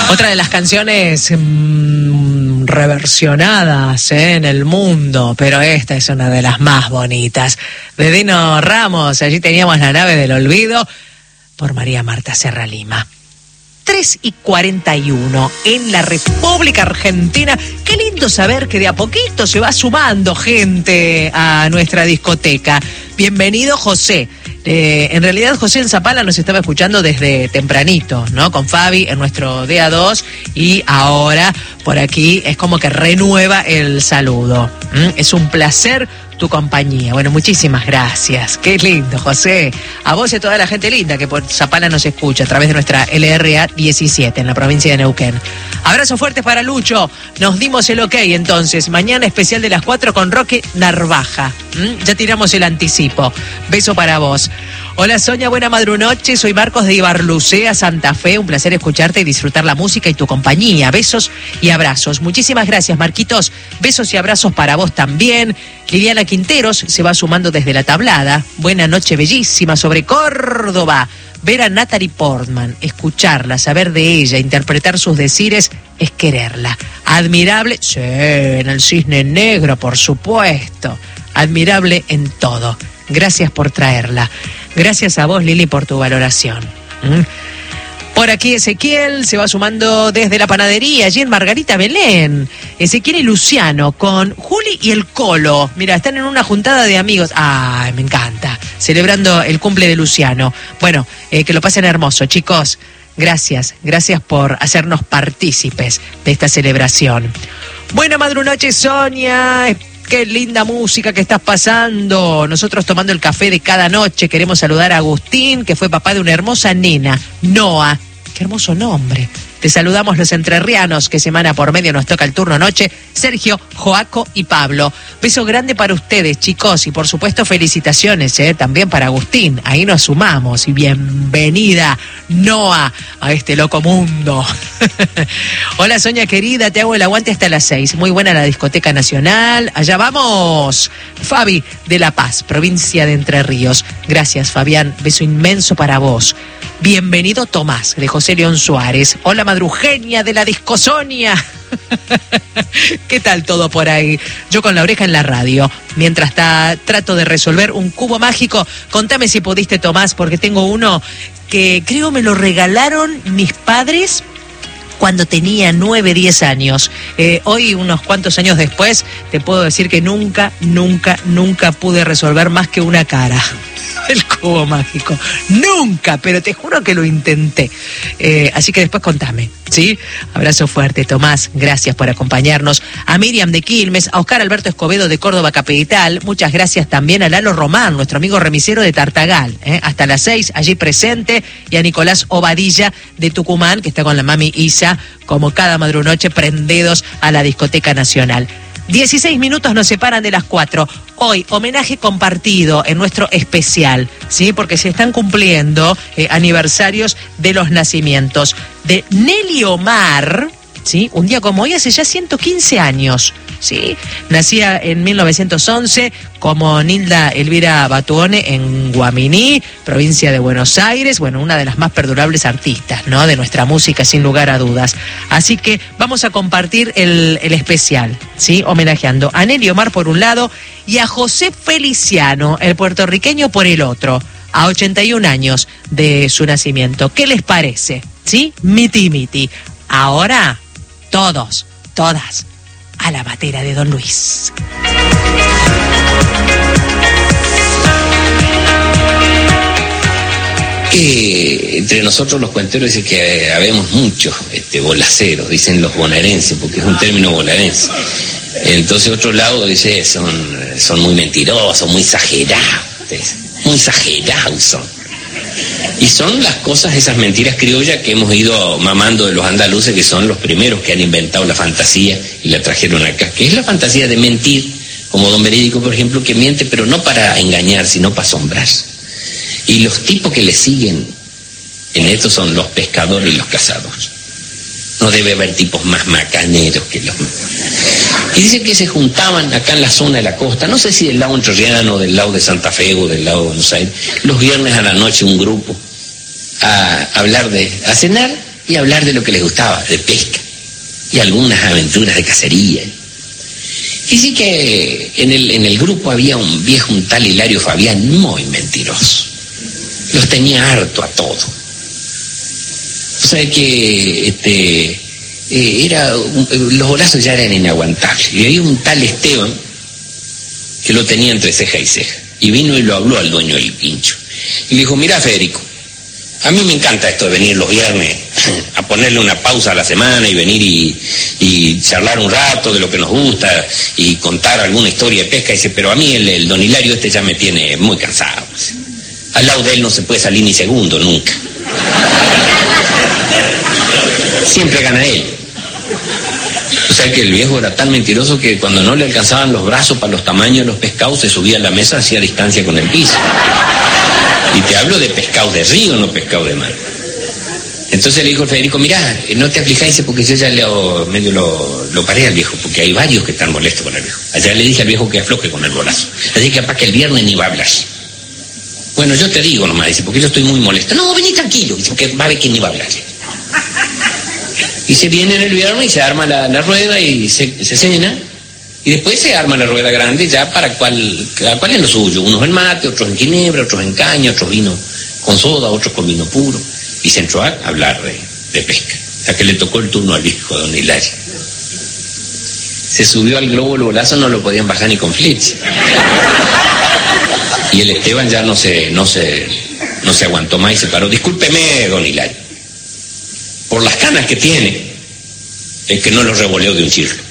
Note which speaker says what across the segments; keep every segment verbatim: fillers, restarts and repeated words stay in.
Speaker 1: Otra de las canciones mmm, reversionadas ¿eh? en el mundo, pero esta es una de las más bonitas. De Dino Ramos, allí teníamos La nave del olvido, por María Marta Serra Lima. tres y cuarenta y uno en la República Argentina. Qué lindo saber que de a poquito se va sumando gente a nuestra discoteca. Bienvenido, José. Eh, en realidad José en Zapala nos estaba escuchando desde tempranito, ¿no? Con Fabi en nuestro D A dos y ahora por aquí es como que renueva el saludo. ¿Mm? Es un placer tu compañía. Bueno, muchísimas gracias. Qué lindo, José. A vos y a toda la gente linda que por Zapala nos escucha a través de nuestra L R A diecisiete en la provincia de Neuquén. Abrazo fuerte para Lucho. Nos dimos el ok entonces. Mañana especial de las cuatro con Roque Narvaja. ¿Mm? Ya tiramos el anticipo. Beso para vos. Hola Sonia, buena madrunoche, soy Marcos de Ibarlucea, Santa Fe, un placer escucharte y disfrutar la música y tu compañía, besos y abrazos. Muchísimas gracias, Marquitos, besos y abrazos para vos también. Liliana Quinteros se va sumando desde la tablada, buena noche bellísima sobre Córdoba. Ver a Natalie Portman, escucharla, saber de ella, interpretar sus decires, es quererla. Admirable, sí, en el Cisne Negro, por supuesto, admirable en todo. Gracias por traerla. Gracias a vos, Lili, por tu valoración. ¿Mm? Por aquí Ezequiel se va sumando desde la panadería, allí en Margarita Belén. Ezequiel y Luciano con Juli y el Colo. Mira, están en una juntada de amigos. Ay, me encanta. Celebrando el cumple de Luciano. Bueno, eh, que lo pasen hermoso, chicos. Gracias, gracias por hacernos partícipes de esta celebración. Buena madrunoche, Sonia. Qué linda música que estás pasando. Nosotros tomando el café de cada noche. Queremos saludar a Agustín, que fue papá de una hermosa nena, Noa. Qué hermoso nombre. Te saludamos los entrerrianos, que semana por medio nos toca el turno noche. Sergio, Joaco y Pablo. Beso grande para ustedes, chicos. Y por supuesto, felicitaciones ¿eh? también para Agustín. Ahí nos sumamos. Y bienvenida, Noa, a este loco mundo. Hola, Sonia querida. Te hago el aguante hasta las seis. Muy buena la discoteca nacional. Allá vamos. Fabi de La Paz, provincia de Entre Ríos. Gracias, Fabián. Beso inmenso para vos. Bienvenido, Tomás, de José León Suárez. Hola, madrugenia de la Discosonia. ¿Qué tal todo por ahí? Yo con la oreja en la radio. Mientras ta, trato de resolver un cubo mágico. Contame si pudiste, Tomás, porque tengo uno que creo me lo regalaron mis padres cuando tenía nueve, diez años. Eh, hoy, unos cuantos años después, te puedo decir que nunca, nunca, nunca pude resolver más que una cara. El cubo mágico. Nunca, pero te juro que lo intenté. Eh, así que después contame, ¿sí? Abrazo fuerte, Tomás. Gracias por acompañarnos. A Miriam de Quilmes, a Oscar Alberto Escobedo de Córdoba Capital. Muchas gracias también a Lalo Román, nuestro amigo remisero de Tartagal. ¿eh? Hasta las seis, allí presente. Y a Nicolás Obadilla de Tucumán, que está con la mami Isa, como cada madrunoche, prendidos a la discoteca nacional. dieciséis minutos nos separan de las cuatro. Hoy, homenaje compartido en nuestro especial, ¿sí? Porque se están cumpliendo eh, aniversarios de los nacimientos de Nelly Omar, ¿sí? Un día como hoy, hace ya ciento quince años, ¿sí? Nacía en mil novecientos once como Nilda Elvira Batuone en Guaminí, provincia de Buenos Aires. Bueno, una de las más perdurables artistas, ¿no? De nuestra música, sin lugar a dudas. Así que vamos a compartir el, el especial, ¿sí? Homenajeando a Nelly Omar por un lado y a José Feliciano, el puertorriqueño, por el otro, a ochenta y un años de su nacimiento. ¿Qué les parece? ¿Sí? Miti miti. Ahora, todos, todas, a la batera de Don Luis.
Speaker 2: Que entre nosotros los cuenteros dicen que habemos muchos este, bolaceros, dicen los bonaerenses, porque es un término bonaerense. Entonces otro lado dice, son, son muy mentirosos, muy exagerados, muy exagerados son. Y son las cosas, esas mentiras criollas que hemos ido mamando de los andaluces, que son los primeros que han inventado la fantasía y la trajeron acá, que es la fantasía de mentir, como Don Verídico, por ejemplo, que miente, pero no para engañar, sino para asombrar. Y los tipos que le siguen en esto son los pescadores y los cazadores. No debe haber tipos más macaneros que los... Y dicen que se juntaban acá en la zona de la costa, no sé si del lado entrerriano, del lado de Santa Fe o del lado de Buenos Aires, los viernes a la noche un grupo a hablar de... a cenar y hablar de lo que les gustaba, de pesca, y algunas aventuras de cacería. Y sí que en el, en el grupo había un viejo, un tal Hilario Fabián, muy mentiroso. Los tenía harto a todos. O sea que este, eh, era, los bolazos ya eran inaguantables. Y había un tal Esteban que lo tenía entre ceja y ceja. Y vino y lo habló al dueño del pincho. Y le dijo, mira Federico, a mí me encanta esto de venir los viernes a ponerle una pausa a la semana y venir y, y charlar un rato de lo que nos gusta y contar alguna historia de pesca. Y dice, pero a mí el, el don Hilario este ya me tiene muy cansado. Al lado de él no se puede salir ni segundo, nunca. Siempre gana él. O sea que el viejo era tan mentiroso que cuando no le alcanzaban los brazos para los tamaños de los pescados, se subía a la mesa, hacía distancia con el piso. Y te hablo de pescados de río, no pescados de mar. Entonces le dijo el Federico, mirá, no te aflijáis porque yo ya le, medio lo, lo paré al viejo, porque hay varios que están molestos con el viejo. Allá le dije al viejo que afloje con el bolazo. Así que capaz que el viernes ni va a hablar. Bueno, yo te digo nomás, dice, porque yo estoy muy molesto. No, vení tranquilo, dice, que va a ver que ni va a hablar. Y se viene en el viernes y se arma la, la rueda y se, se cena. Y después se arma la rueda grande ya para cual, cada cual es lo suyo. Unos en mate, otros en ginebra, otros en caña, otros vino con soda, otros con vino puro. Y se entró a hablar de, de pesca. Hasta que le tocó el turno al viejo don Hilario. Se subió al globo el bolazo, no lo podían bajar ni con flecha. Y el Esteban ya no se, no se, no se aguantó más y se paró. Discúlpeme, don Hilario. Por las canas que tiene, es que no lo revoleo de un chirlo.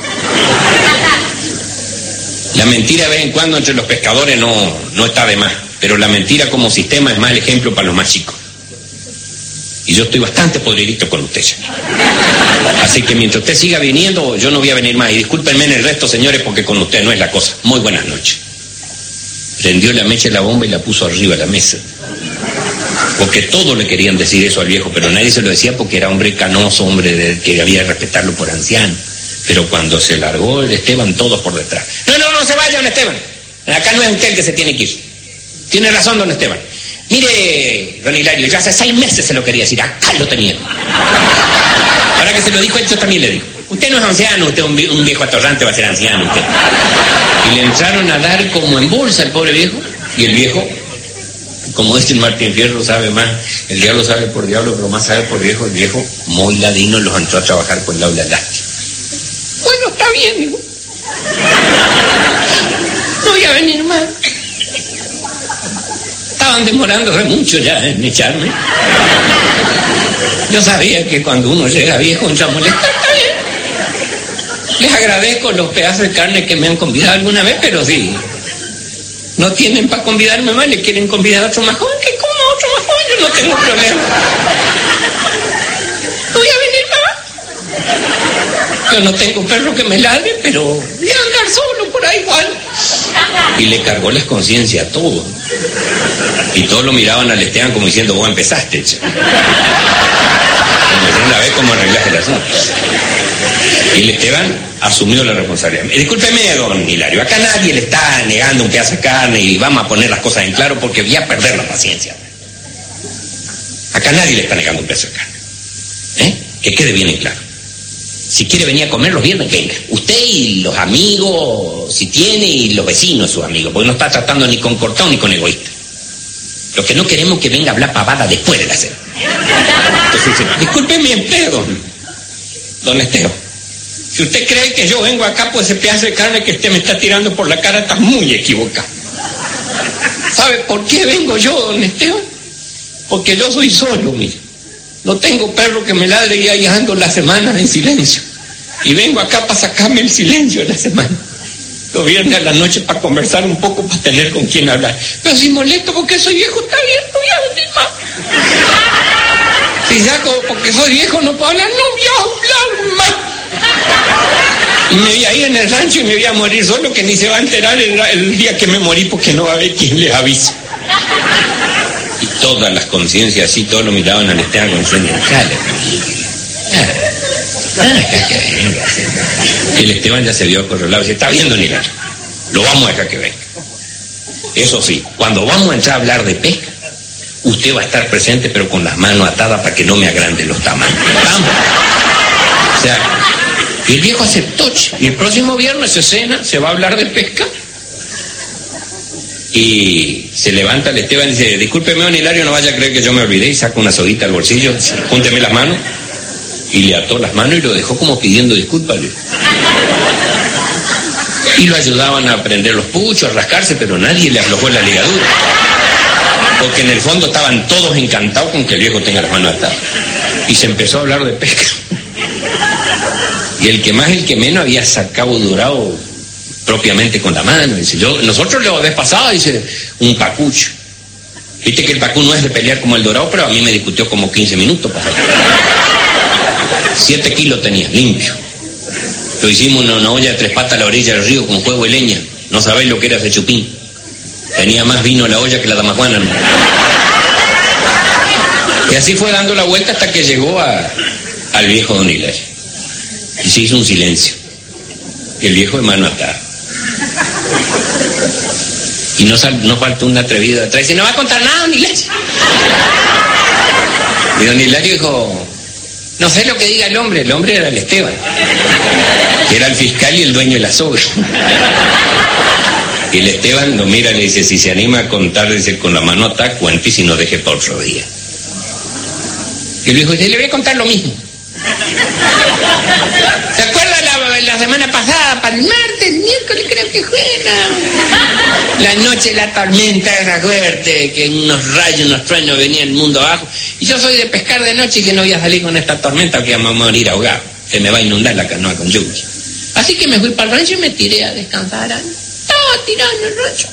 Speaker 2: La mentira de vez en cuando entre los pescadores no, no está de más, pero la mentira como sistema es mal ejemplo para los más chicos. Y yo estoy bastante podridito con usted ya. Así que mientras usted siga viniendo, yo no voy a venir más. Y discúlpenme en el resto, señores, porque con usted no es la cosa. Muy buenas noches. Prendió la mecha de la bomba y la puso arriba de la mesa. Porque todos le querían decir eso al viejo, pero nadie se lo decía porque era hombre canoso, hombre de, que había que respetarlo por anciano. Pero cuando se largó el Esteban, todos por detrás. No, no, no se vaya, don Esteban. Acá no es usted el que se tiene que ir. Tiene razón, don Esteban. Mire, don Hilario, yo hace seis meses se lo quería decir, acá lo tenía. Ahora que se lo dijo él, yo también le digo. Usted no es anciano, usted es un, un viejo atorrante, va a ser anciano usted. Y le entraron a dar como en bolsa al pobre viejo, y el viejo, como este Martín Fierro sabe más, el diablo sabe por diablo, pero más sabe por viejo, el viejo muy ladino los entró a trabajar por el aula lástima. Bueno, está bien, digo. No voy a venir más. Estaban demorándose mucho ya en echarme. Yo sabía que cuando uno llega viejo, entra a molestar. Está bien. Les agradezco los pedazos de carne que me han convidado alguna vez, pero sí. No tienen para convidarme más, le quieren convidar a otro más joven, que como otro más joven, yo no tengo problema. No voy a venir más. Yo no tengo perro que me ladre, pero voy a andar solo por ahí igual. Y le cargó las conciencias a todo. Y todos lo miraban al Esteban como diciendo, vos empezaste, che. Como diciendo, a ver cómo arreglaste el asunto. Y el Esteban asumió la responsabilidad. Discúlpeme, don Hilario, acá nadie le está negando un pedazo de carne y vamos a poner las cosas en claro porque voy a perder la paciencia. Acá nadie le está negando un pedazo de carne. ¿Eh? Que quede bien en claro. Si quiere venir a comer los viernes, venga. Usted y los amigos, si tiene, y los vecinos sus amigos, porque no está tratando ni con cortado ni con egoísta. Lo que no queremos es que venga a hablar pavada después de la cena. Entonces, disculpe mi empleo, don, don Esteban. Si usted cree que yo vengo acá por ese pedazo de carne que usted me está tirando por la cara, está muy equivocado. ¿Sabe por qué vengo yo, don Esteban? Porque yo soy solo, mire. No tengo perro que me ladre y ahí ando la semana en silencio. Y vengo acá para sacarme el silencio de la semana. Los viernes a la noche para conversar un poco, para tener con quién hablar. Pero si molesto porque soy viejo, está bien, no voy a venir más. Si saco porque soy viejo no puedo hablar, no voy a hablar más. Y me voy a ir en el rancho y me voy a morir solo, que ni se va a enterar el, el día que me morí porque no va a haber quien le avise. Y todas las conciencias así, todos lo miraban al Esteban con sueño. Dale, el Esteban ya se vio acorralado y dice, está viendo, Hilario, lo vamos a dejar que venga. Eso sí, cuando vamos a entrar a hablar de pesca, usted va a estar presente pero con las manos atadas para que no me agrande los tamaños. ¿Vamos? O sea, y el viejo aceptó. Y el próximo viernes se cena, se va a hablar de pesca. Y se levanta el Esteban y dice, discúlpeme, don Hilario, no vaya a creer que yo me olvidé, y saca una soguita al bolsillo, júnteme las manos, y le ató las manos y lo dejó como pidiendo disculpas. Y lo ayudaban a prender los puchos, a rascarse, pero nadie le aflojó la ligadura. Porque en el fondo estaban todos encantados con que el viejo tenga las manos atadas. Y se empezó a hablar de pesca. Y el que más, el que menos había sacado dorado propiamente con la mano. Dice, yo, nosotros la vez pasada, dice, un pacucho. Viste que el pacú no es de pelear como el dorado, pero a mí me discutió como quince minutos. Para Siete kilos tenía, limpio. Lo hicimos en una olla de tres patas a la orilla del río con juego de leña. No sabéis lo que era ese chupín. Tenía más vino la olla que la dama Juana, ¿no? Y así fue dando la vuelta hasta que llegó a, al viejo don Hilario. Y se hizo un silencio. Y el viejo de mano atada. Y no, sal, no faltó un atrevido de atrás. Y dice, no va a contar nada, don Hilario. Y don Hilario dijo, no sé lo que diga el hombre. El hombre era el Esteban, que era el fiscal y el dueño de la soga. Y el Esteban lo mira y le dice, si se anima a contar, dice, con la mano atada, cuente y si no deje por otro día. Y el viejo dice, le voy a contar lo mismo. ¿Se acuerda la, la semana pasada, para el martes, el miércoles creo que fue? No. La noche, la tormenta era fuerte, que unos rayos, unos truenos venían el mundo abajo. Y yo soy de pescar de noche y que no voy a salir con esta tormenta que vamos a morir ahogado. Se me va a inundar la canoa con lluvia. Así que me fui para el rancho y me tiré a descansar. Estaba tirado en el rancho.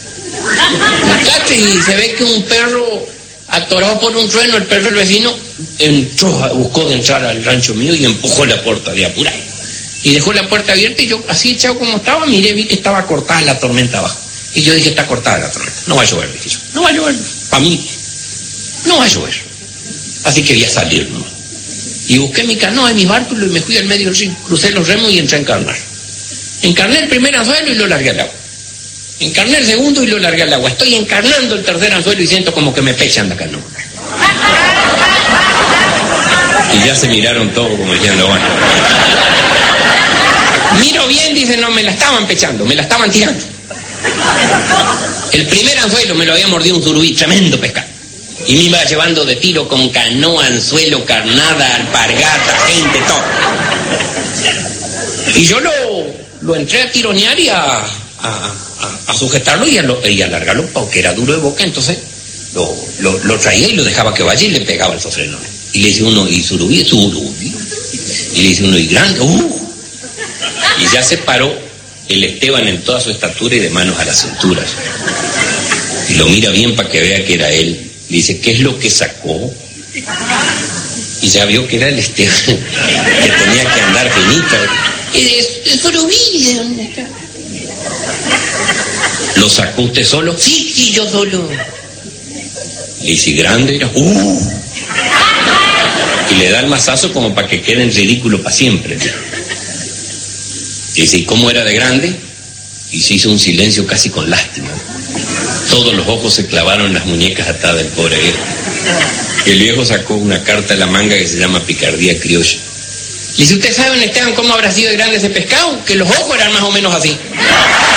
Speaker 2: Y se ve que un perro atorado por un trueno, el perro del vecino entró, buscó de entrar al rancho mío y empujó la puerta de apurado. Y dejó la puerta abierta y yo, así echado como estaba, miré, vi que estaba cortada la tormenta abajo. Y yo dije, está cortada la tormenta, no va a llover, dije yo. No va a llover, para mí, no va a llover. Así quería salir, ¿no? Y busqué mi canoa y mi bártulo y me fui al medio del río, crucé los remos y entré a encarnar. Encarné el primer anzuelo y lo largué al agua. Encarné el segundo y lo largué al agua. Estoy encarnando el tercer anzuelo y siento como que me pechan la canoa. Y ya se miraron todos como diciendo, bueno. Miro bien, dicen, no, me la estaban pechando, me la estaban tirando. El primer anzuelo me lo había mordido un surubí, tremendo pescado. Y me iba llevando de tiro con canoa, anzuelo, carnada, alpargata, gente, todo. Y yo lo, lo entré a tironear y a, a, a, a sujetarlo y a, lo, y a alargarlo, porque era duro de boca, entonces lo, lo, lo traía y lo dejaba que vaya y le pegaba el sofrenón. Y le dice uno, y surubí, surubí. Y le dice uno, y grande, uh. Y ya se paró el Esteban en toda su estatura y de manos a las cinturas. Y lo mira bien para que vea que era él. Le dice, ¿qué es lo que sacó? Y ya vio que era el Esteban, que tenía que andar finito. ¿El surubí de dónde está? ¿Lo sacó usted solo? Sí, sí, yo solo. Le dice, ¿grande era? ¡Uh! Y le da el mazazo como para que quede en ridículo para siempre. Y dice, ¿y cómo era de grande? Y se hizo un silencio casi con lástima. Todos los ojos se clavaron en las muñecas atadas del pobre viejo. Y el viejo sacó una carta de la manga que se llama Picardía Criolla. Le dice, ¿usted sabe, Esteban, cómo habrá sido de grande ese pescado? Que los ojos eran más o menos así.